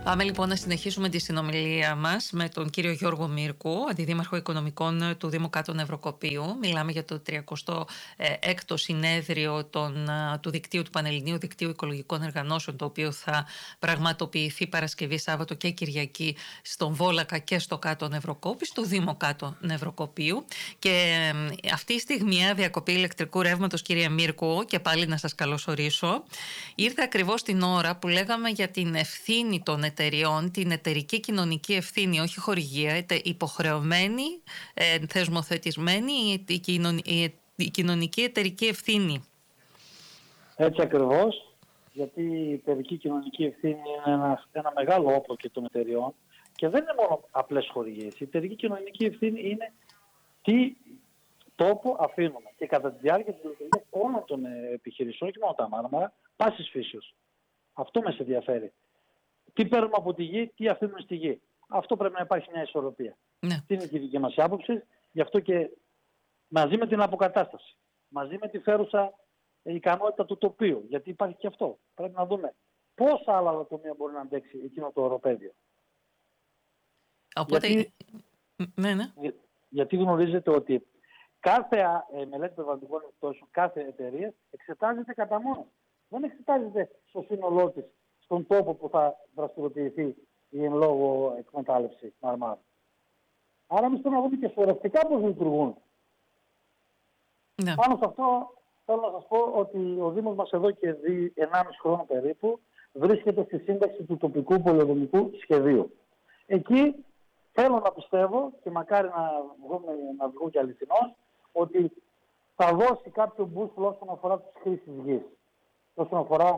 Πάμε λοιπόν να συνεχίσουμε τη συνομιλία μας με τον κύριο Γιώργο Μύρκου, Αντιδήμαρχο Οικονομικών του Δήμου Κάτων Ευρωκοπείου. Μιλάμε για το 36ο συνέδριο του δικτύου του Πανελληνίου Δικτύου Οικολογικών Οργανώσεων, το οποίο θα πραγματοποιηθεί Παρασκευή, Σάββατο και Κυριακή στον Βόλακα και στο Κάτων Ευρωκόπη, στο Δήμο Κάτων Ευρωκοπείου. Και αυτή η στιγμιαία διακοπή ηλεκτρικού ρεύματος, κύριε Μύρκου, και πάλι να σας καλωσορίσω, ήρθε ακριβώς την ώρα που λέγαμε για την ευθύνη των εταιριών, την εταιρική κοινωνική ευθύνη, όχι χορηγία, υποχρεωμένη, θεσμοθετισμένη η κοινωνική εταιρική ευθύνη. Έτσι ακριβώς, γιατί η εταιρική κοινωνική ευθύνη είναι ένα μεγάλο όπλο και των εταιριών και δεν είναι μόνο απλές χορηγίες. Η εταιρική κοινωνική ευθύνη είναι τι τόπο αφήνουμε και κατά τη διάρκεια της λειτουργίας όλων των επιχειρήσεων, όχι μόνο τα Μάρμαρα, πάσης φύσεως. Αυτό μας ενδιαφέρει. Τι παίρνουμε από τη γη, τι αφήνουμε στη γη. Αυτό πρέπει να υπάρχει μια ισορροπία. Ναι. Αυτή είναι και η δική μας άποψη. Γι' αυτό και μαζί με την αποκατάσταση, μαζί με τη φέρουσα ικανότητα του τοπίου, γιατί υπάρχει και αυτό. Πρέπει να δούμε πόσα άλλα λατομεία μπορεί να αντέξει εκείνο το οροπέδιο. Οπότε... Ναι. Γιατί γνωρίζετε ότι κάθε μελέτη περιβαλλοντικών επιπτώσεων, κάθε εταιρεία εξετάζεται κατά μόνο. Δεν εξετάζεται στο σύνολό της, στον τόπο που θα δραστηριοποιηθεί η εν λόγω εκμετάλλευση Μαρμάρ. Άρα εμείς πρέπει να δούμε και σωρευτικά πώς λειτουργούν. Ναι. Πάνω σε αυτό θέλω να σας πω ότι ο Δήμος μας εδώ και 1,5 χρόνο περίπου βρίσκεται στη σύνταξη του τοπικού πολεοδομικού σχεδίου. Εκεί θέλω να πιστεύω και μακάρι να βγω και αληθινός ότι θα δώσει κάποιο μπούσουλο όσον αφορά τις χρήσεις γης. Όσον αφορά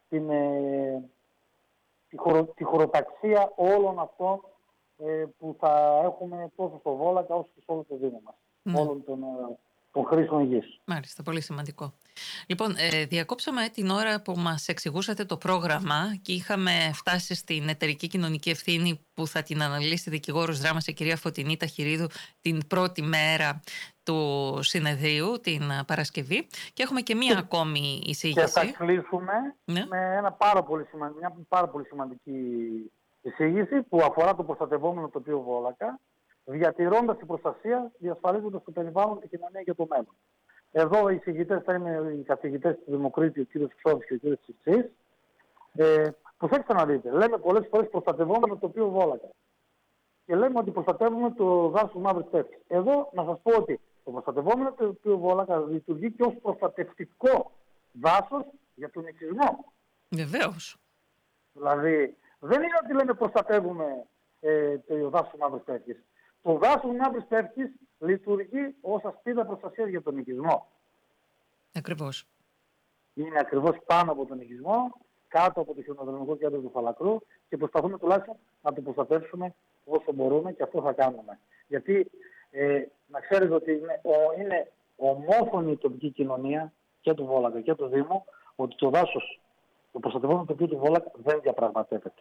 τη χωροταξία όλων αυτών που θα έχουμε τόσο στο Βόλακα όσο και σε όλο το Δήμο μας. Ναι. Όλων των χρήσεων γης. Μάλιστα, πολύ σημαντικό. Λοιπόν, διακόψαμε την ώρα που μας εξηγούσατε το πρόγραμμα και είχαμε φτάσει στην εταιρική κοινωνική ευθύνη που θα την αναλύσει δικηγόρος δράμας η κυρία Φωτεινή Ταχυρίδου την πρώτη μέρα του συνεδρίου, την Παρασκευή, και έχουμε και μία ακόμη εισήγηση. Και θα κλείσουμε με μια πάρα πολύ σημαντική εισήγηση που αφορά το προστατευόμενο τοπίο Βόλακα, διατηρώντας την προστασία, διασφαλίζοντας το περιβάλλον και την κοινωνία για το μέλλον. Εδώ οι εισηγητές θα είναι οι καθηγητές του Δημοκρίτη, ο κ. Ξώδης και ο κ. Τσιτσής. Προσέξτε να δείτε, λέμε πολλές φορές προστατευόμενο τοπίο Βόλακα. Και λέμε ότι προστατεύουμε το δάσος Μαύρης Πεύκης. Εδώ να σας πω ότι το προστατευόμενο τοπίο Βόλακα λειτουργεί και ως προστατευτικό δάσος για τον οικισμό. Βεβαίως. Δηλαδή, δεν είναι ότι λέμε προστατεύουμε το δάσος Μαύρης Πεύκης. Το δάσος Μαύρης Πεύκης λειτουργεί ως ασπίδα προστασίας για τον οικισμό. Ακριβώς. Είναι ακριβώς πάνω από τον οικισμό, κάτω από το χιονοδρομικό κέντρο του Φαλακρού και προσπαθούμε τουλάχιστον να το προστατεύσουμε όσο μπορούμε και αυτό θα κάνουμε. Γιατί να ξέρετε ότι είναι ομόφωνη η τοπική κοινωνία και του Βόλακα και του Δήμου ότι το δάσος, το προστατευόμενο τοπίο του Βόλακα δεν διαπραγματεύεται.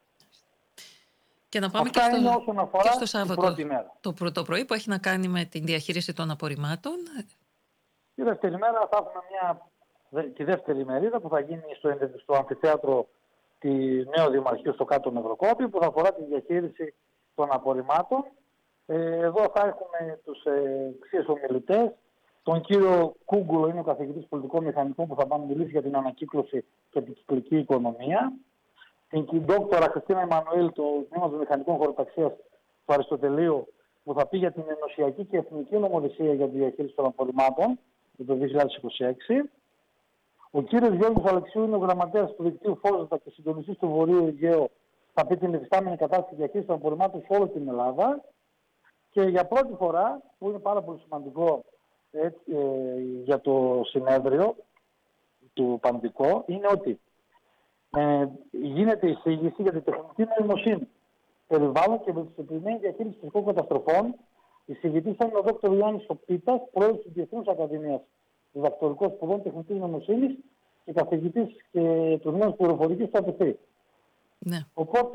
Και να πάμε αυτά είναι όσον αφορά και στο Σάββατο, την πρώτη μέρα. Το πρώτο πρωί που έχει να κάνει με την διαχείριση των απορριμμάτων. Τη δεύτερη μέρα θα έχουμε τη δεύτερη ημερίδα που θα γίνει στο αμφιθέατρο του Νέου Δημαρχείου στο Κάτω Ευρωκόπη, που θα αφορά τη διαχείριση των απορριμμάτων. Εδώ θα έχουμε τους εξής ομιλητές. Τον κύριο Κούγκουλο, είναι ο καθηγητής πολιτικών μηχανικών που θα πάμε μιλήσει για την ανακύκλωση και την κυκλική οικονομία. Την δόκτωρα Χριστίνα Εμμανουήλ, το Τμήμα Μηχανικών Χωροταξίας του Αριστοτελείου, που θα πει για την ενωσιακή και εθνική νομοθεσία για τη διαχείριση των απορριμμάτων για το 2026. Ο κύριος Γιώργος Αλεξίου είναι ο γραμματέας του δικτύου Φόζετα και συντονιστής του Βορείου Αιγαίου. Θα πει την υφιστάμενη κατάσταση διαχείριση των απορριμμάτων σε όλη την Ελλάδα. Και για πρώτη φορά, που είναι πάρα πολύ σημαντικό για το συνέδριο του Πανδικό, είναι ότι γίνεται εισήγηση για την τεχνητή νοημοσύνη, περιβάλλον και βελτιστοποιημένη διαχείριση φυσικών καταστροφών. Εισηγητής θα είναι ο Δ. Ιωάννης Πίτας, πρόεδρος της Διεθνούς Ακαδημίας Διδακτορικών Σπουδών Τεχνητής Νοημοσύνης και καθηγητής και του Τμήματος Πληροφορικής του ΑΠΕΘΗ. Ναι. Οπότε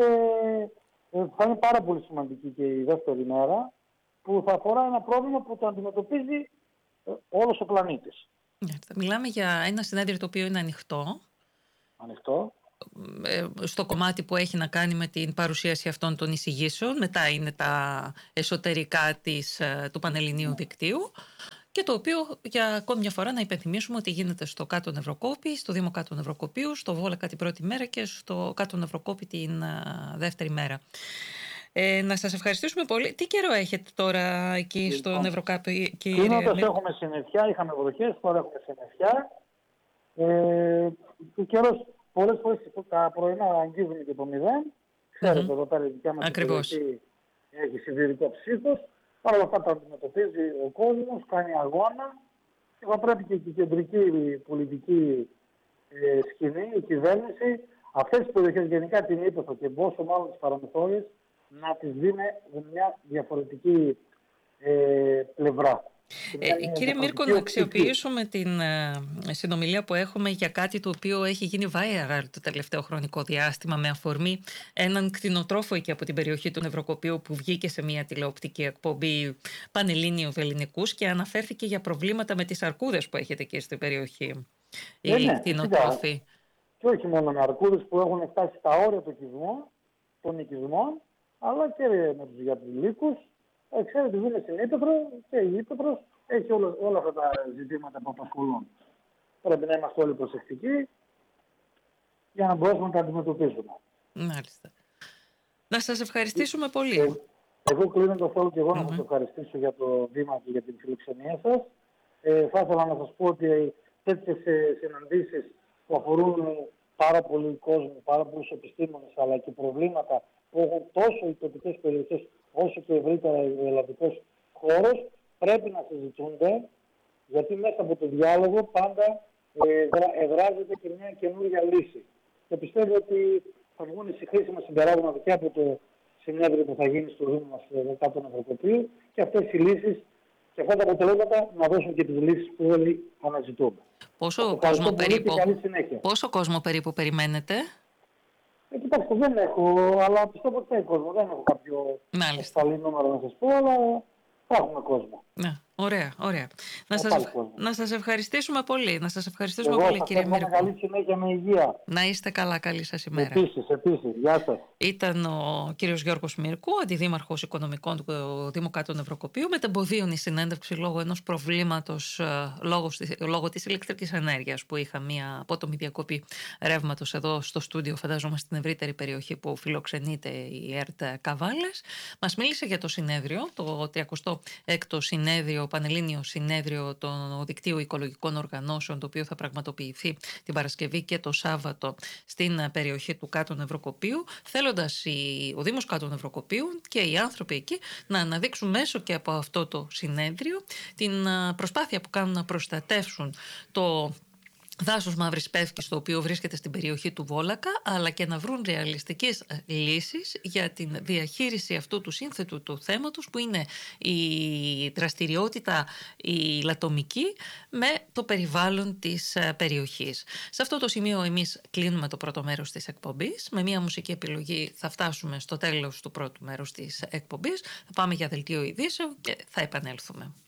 θα είναι πάρα πολύ σημαντική και η δεύτερη μέρα, που θα αφορά ένα πρόβλημα που το αντιμετωπίζει όλος ο πλανήτης. Μιλάμε για ένα συνέδριο το οποίο είναι ανοιχτό. Ανοιχτό. στο κομμάτι που έχει να κάνει με την παρουσίαση αυτών των εισηγήσεων. Μετά είναι τα εσωτερικά του Πανελληνίου Δικτύου, και το οποίο, για ακόμη μια φορά, να υπενθυμίσουμε ότι γίνεται στο Κάτω Νευροκόπη, στο Δήμο Κάτω Νευροκοπίου, στο Βόλακα την πρώτη μέρα και στο Κάτω Νευροκόπη την δεύτερη μέρα. Να σας ευχαριστήσουμε πολύ. Τι καιρό έχετε τώρα εκεί στο Νευροκόπη, κύριε? Κλείνοντας, έχουμε συννεφιά, είχαμε βροχές, τώρα έχουμε συννεφιά. Ο καιρός πολλές φορές τα πρωινά αγγίζουν και το 0. Ξέρετε, εδώ πέρα η δικιά μας περιοχή έχει σιδηρικό ψύχος. Παρ' όλα αυτά τα αντιμετωπίζει ο κόσμος, κάνει αγώνα και θα πρέπει και η κεντρική πολιτική σκηνή, η κυβέρνηση, αυτές τις περιοχές, γενικά την Ήπεθρο και πόσο μάλλον τις παραμεθόριες, να τις δει με μια διαφορετική πλευρά. Κύριε Μύρκο, να αξιοποιήσουμε την συνομιλία που έχουμε για κάτι το οποίο έχει γίνει viral το τελευταίο χρονικό διάστημα, με αφορμή έναν κτηνοτρόφο εκεί από την περιοχή του Νευροκοπίου που βγήκε σε μια τηλεοπτική εκπομπή Πανελλήνιου Ελληνικούς και αναφέρθηκε για προβλήματα με τις αρκούδες που έχετε εκεί στην περιοχή. Οι κτηνοτρόφοι. Και όχι μόνο με αρκούδες που έχουν φτάσει στα όρια των οικισμών, αλλά και για τους λύκους. Ξέρετε, ζούμε στην Ήπεθρο και η Ήπεθρος έχει όλα αυτά τα ζητήματα που απασχολούν. Πρέπει να είμαστε όλοι προσεκτικοί για να μπορέσουμε να τα αντιμετωπίσουμε. Μάλιστα. Να σας ευχαριστήσουμε πολύ. Εγώ κλείνοντας θέλω και εγώ να σας ευχαριστήσω για το βήμα και για την φιλοξενία σας. Θα ήθελα να σας πω ότι τέτοιες συναντήσεις που αφορούν πάρα πολύ κόσμο, πάρα πολλούς επιστήμονες, αλλά και προβλήματα που έχουν τόσο οι τοπικές περιοχές όσο και ευρύτερα ο ελλαδικός χώρος, πρέπει να συζητούνται, γιατί μέσα από το διάλογο πάντα εδράζεται και μια καινούργια λύση. Και πιστεύω ότι θα βγουν χρήσιμα συμπεράσματα και από το συνέδριο που θα γίνει στο Δήμο μας Κάτω Νευροκοπίου και αυτές οι λύσεις και αυτά τα αποτελέσματα να δώσουν και τις λύσεις που όλοι αναζητούμε. Πόσο κόσμο περίπου περιμένετε? Κοιτάξτε, δεν έχω, αλλά πιστεύω ότι θα έχει κόσμο. Δεν έχω κάποιο ασφαλή νούμερο να σας πω, αλλά θα έχουμε κόσμο. Ναι, ωραία. Να σας ευχαριστήσουμε πολύ. Να σας ευχαριστήσουμε πολύ, κύριε Μύρκο. Καλή συνέχεια με υγεία. Να είστε καλά, καλή σας ημέρα. Επίσης. Γεια σας. Ήταν ο κύριος Γιώργος Μύρκου, αντιδήμαρχος οικονομικών του Δήμου Κάτω Νευροκοπίου, μετεμποδίων η συνέντευξη λόγω ενός προβλήματος λόγω της ηλεκτρικής ενέργειας που είχα μια απότομη διακοπή ρεύματος εδώ στο στούντιο, φαντάζομαι στην ευρύτερη περιοχή που φιλοξενείται η ΕΡΤ Καβάλες. Μας μίλησε για το συνέδριο, το 36ο συνέδριο, Πανελλήνιο Συνέδριο των Δικτύου Οικολογικών Οργανώσεων, το οποίο θα πραγματοποιηθεί την Παρασκευή και το Σάββατο στην περιοχή του Κάτω Νευροκοπίου, θέλοντας ο Δήμος Κάτω Νευροκοπίου και οι άνθρωποι εκεί να αναδείξουν μέσω και από αυτό το συνέδριο την προσπάθεια που κάνουν να προστατεύσουν το δάσος Μαύρης Πεύκης, το οποίο βρίσκεται στην περιοχή του Βόλακα, αλλά και να βρουν ρεαλιστικές λύσεις για την διαχείριση αυτού του σύνθετου του θέματος, που είναι η δραστηριότητα η λατομική με το περιβάλλον της περιοχής. Σε αυτό το σημείο εμείς κλείνουμε το πρώτο μέρος της εκπομπής. Με μια μουσική επιλογή θα φτάσουμε στο τέλος του πρώτου μέρους της εκπομπής. Θα πάμε για δελτίο ειδήσεων και θα επανέλθουμε.